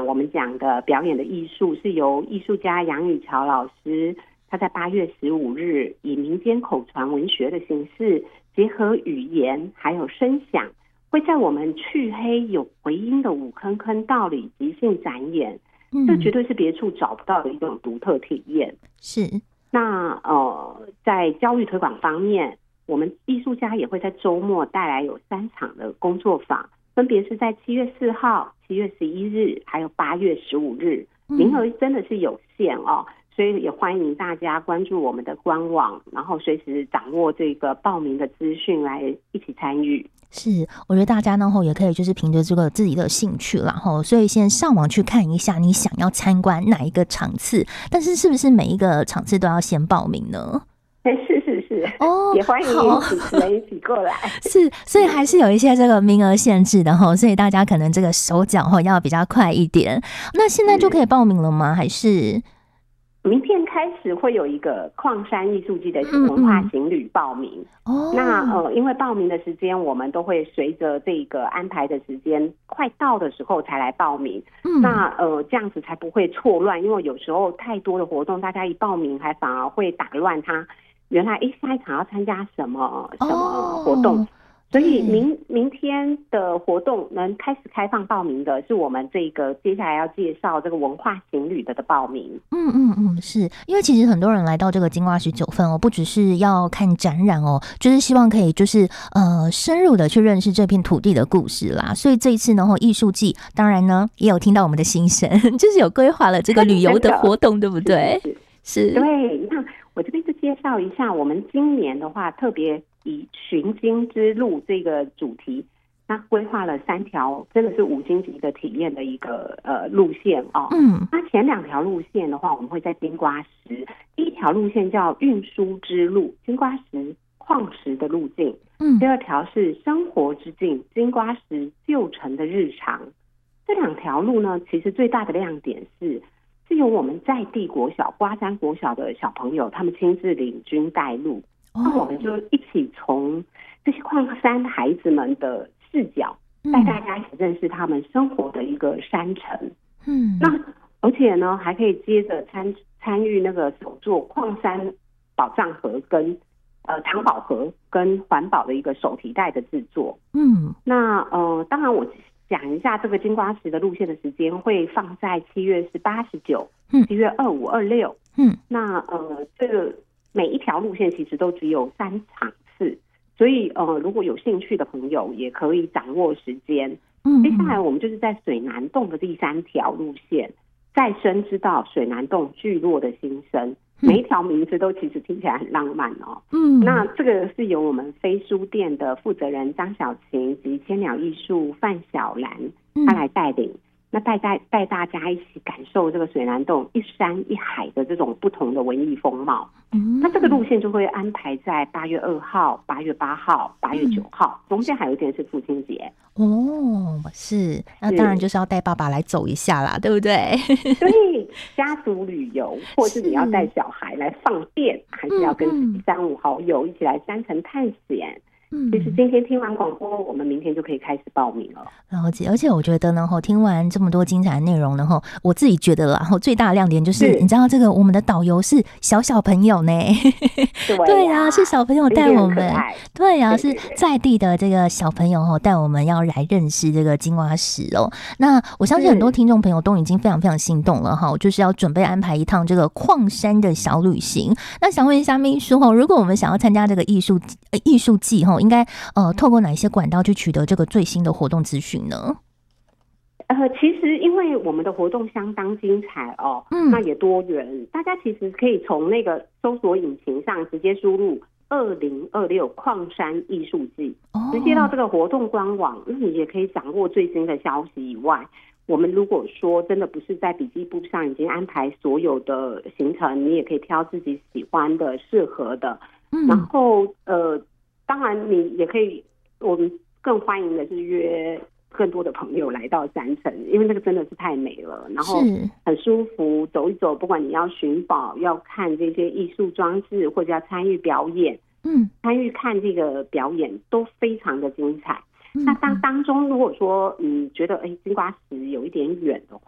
我们讲的表演的艺术是由艺术家杨宇桥老师，他在8月15日以民间口传文学的形式，结合语言还有声响，会在我们去黑有回音的五坑坑道里即兴展演。这绝对是别处找不到的一种独特体验。 是。 那在教育推广方面，我们艺术家也会在周末带来有3场的工作坊，分别是在7月4号、7月11日，还有8月15日，名额真的是有限哦。所以也欢迎大家关注我们的官网，然后随时掌握这个报名的资讯来一起参与。 是，我觉得大家呢也可以就是凭着这个自己的兴趣啦，所以先上网去看一下你想要参观哪一个场次，但是是不是每一个场次都要先报名呢？ 是哦，也欢迎主持人一起过来。 是，所以还是有一些这个名额限制的所以大家可能这个手脚要比较快一点。那现在就可以报名了吗？还是？ 明天开始会有一个矿山艺术季的文化行旅报名。那因为报名的时间我们都会随着这个安排的时间快到的时候才来报名。那这样子才不会错乱，因为有时候太多的活动，大家一报名还反而会打乱他原来下一场要参加什么活动。所以明天的活动能开始开放报名的是我们这个接下来要介绍这个文化行旅的报名。 是因为其实很多人来到这个金瓜石9份不只是要看展览就是希望可以就是深入的去认识这片土地的故事啦。所以这一次呢艺术季当然呢也有听到我们的心声，就是有规划了这个旅游的活动对不对？是。 对，那我这边就介绍一下，我们今年的话特别以寻经之路这个主题，那规划了3条真的是5星级的体验的一个路线哦。那前2条路线的话，我们会在金瓜石。第一条路线叫运输之路，金瓜石矿石的路径。第2条是生活之境，金瓜石旧城的日常。这2条路呢，其实最大的亮点是由我们在地国小瓜山国小的小朋友他们亲自领军带路。那我们就一起从这些矿山孩子们的视角带大家一起认识他们生活的一个山城。那而且呢还可以接着参与那个手作矿山宝藏盒跟藏宝盒跟环保的一个手提袋的制作。那当然我讲一下这个金瓜石的路线的时间会放在7月18、19、7月25、26。那这个每一条路线其实都只有3场次，所以如果有兴趣的朋友也可以掌握时间。接下来我们就是在水南洞的第3条路线，再生之道水南洞聚落的心声。每一条名字都其实听起来很浪漫哦。那这个是由我们非书店的负责人张小琴及千鸟艺术范小兰他来带领。那带大家一起感受这个水南洞一山一海的这种不同的文艺风貌。那这个路线就会安排在8月2号、8月8号、8月9号，中间还有一天是父亲节。 是，那当然就是要带爸爸来走一下啦，对不对？ 对，家族旅游，或是你要带小孩来放电，还是要跟3、5好友一起来山城探险。其实今天听完广播，我们明天就可以开始报名了。 了解，而且我觉得呢，听完这么多精彩的内容呢，我自己觉得啦，最大的亮点就是你知道这个我们的导游是小朋友呢。对啊，是小朋友带我们。对啊，是在地的这个小朋友带我们要来认识这个金瓜石哦。那我相信很多听众朋友都已经非常非常心动了就是要准备安排一趟这个矿山的小旅行。那想问一下秘书如果我们想要参加这个艺术季应该透过哪一些管道去取得这个最新的活动资讯呢？ 其实因为我们的活动相当精彩那也多元，大家其实可以从那个搜索引擎上直接输入2026矿山艺术季，直接到这个活动官网，那你也可以掌握最新的消息以外，我们如果说真的不是在笔记簿上已经安排所有的行程，你也可以挑自己喜欢的适合的。然后当然你也可以，我们更欢迎的是约更多的朋友来到山城，因为那个真的是太美了，然后很舒服，走一走，不管你要寻宝、要看这些艺术装置，或者要参与表演，参与看这个表演都非常的精彩。那当中如果说觉得金瓜石有一点远的话，